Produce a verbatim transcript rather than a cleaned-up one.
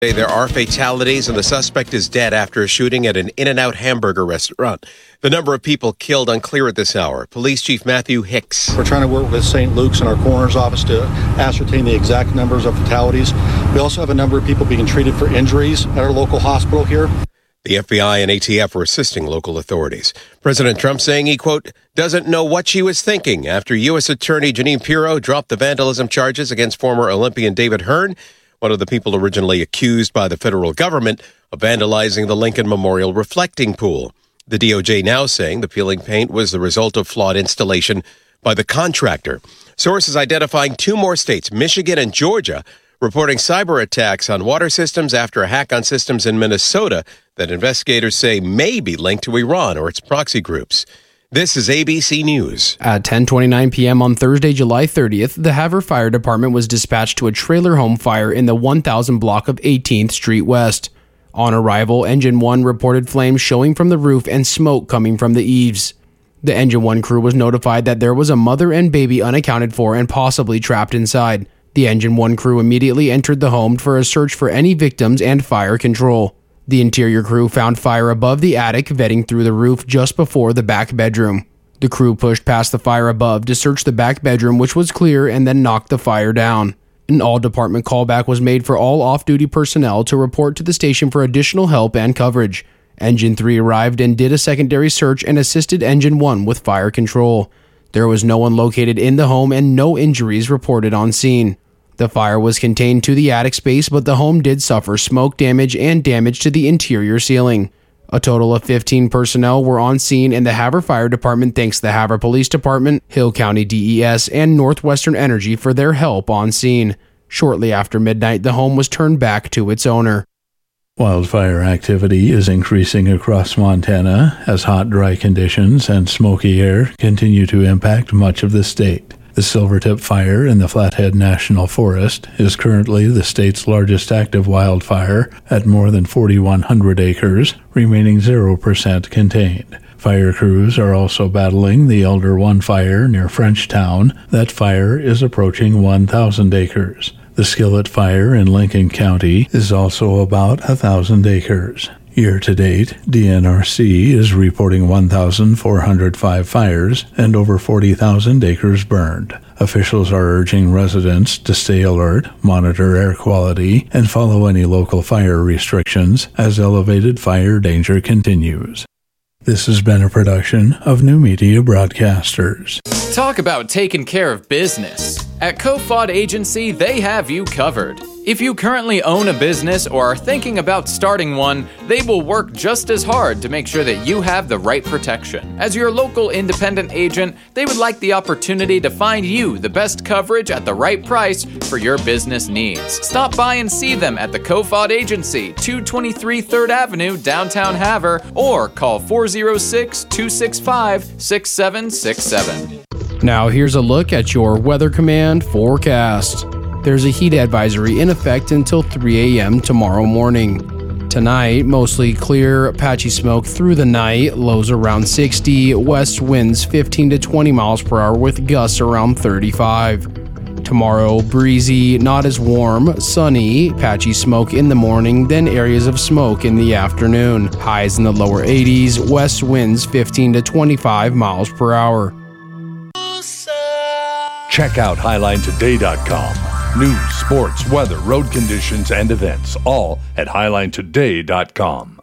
There are fatalities and the suspect is dead after a shooting at an In-N-Out hamburger restaurant. The number of people killed unclear at this hour. Police Chief Matthew Hicks. We're trying to work with Saint Luke's and our coroner's office to ascertain the exact numbers of fatalities. We also have a number of people being treated for injuries at our local hospital here. The F B I and A T F were assisting local authorities. President Trump saying he, quote, doesn't know what she was thinking after U S Attorney Jeanine Pirro dropped the vandalism charges against former Olympian David Hearn, one of the people originally accused by the federal government of vandalizing the Lincoln Memorial reflecting pool. The D O J now saying the peeling paint was the result of flawed installation by the contractor. Sources identifying two more states, Michigan and Georgia, reporting cyber attacks on water systems after a hack on systems in Minnesota that investigators say may be linked to Iran or its proxy groups. This is A B C News. At ten twenty-nine p.m. on Thursday, July thirtieth, the Havre Fire Department was dispatched to a trailer home fire in the one thousand block of eighteenth Street West. On arrival, Engine one reported flames showing from the roof and smoke coming from the eaves. The Engine one crew was notified that there was a mother and baby unaccounted for and possibly trapped inside. The Engine one crew immediately entered the home for a search for any victims and fire control. The interior crew found fire above the attic, vetting through the roof just before the back bedroom. The crew pushed past the fire above to search the back bedroom, which was clear, and then knocked the fire down. An all-department callback was made for all off-duty personnel to report to the station for additional help and coverage. Engine three arrived and did a secondary search and assisted Engine one with fire control. There was no one located in the home and no injuries reported on scene. The fire was contained to the attic space, but the home did suffer smoke damage and damage to the interior ceiling. A total of fifteen personnel were on scene, and the Havre Fire Department thanks the Havre Police Department, Hill County D E S, and Northwestern Energy for their help on scene. Shortly after midnight, the home was turned back to its owner. Wildfire activity is increasing across Montana as hot, dry conditions and smoky air continue to impact much of the state. The Silvertip Fire in the Flathead National Forest is currently the state's largest active wildfire at more than forty-one hundred acres, remaining zero percent contained. Fire crews are also battling the Elder One fire near Frenchtown. That fire is approaching one thousand acres. The Skillet Fire in Lincoln County is also about one thousand acres. Year-to-date, D N R C is reporting one thousand four hundred five fires and over forty thousand acres burned. Officials are urging residents to stay alert, monitor air quality, and follow any local fire restrictions as elevated fire danger continues. This has been a production of New Media Broadcasters. Talk about taking care of business. At Kofod Agency, they have you covered. If you currently own a business or are thinking about starting one, they will work just as hard to make sure that you have the right protection. As your local independent agent, they would like the opportunity to find you the best coverage at the right price for your business needs. Stop by and see them at the Kofod Agency, two twenty-three third Avenue, downtown Havre, or call four oh six, two six five, six seven six seven. Now here's a look at your Weather Command forecast. There's a heat advisory in effect until three a.m. tomorrow morning. Tonight, mostly clear, patchy smoke through the night, lows around sixty, west winds fifteen to twenty miles per hour with gusts around thirty-five. Tomorrow, breezy, not as warm, sunny, patchy smoke in the morning, then areas of smoke in the afternoon. Highs in the lower eighties, west winds fifteen to twenty-five miles per hour. Check out Highline Today dot com. News, sports, weather, road conditions, and events, all at Highline Today dot com.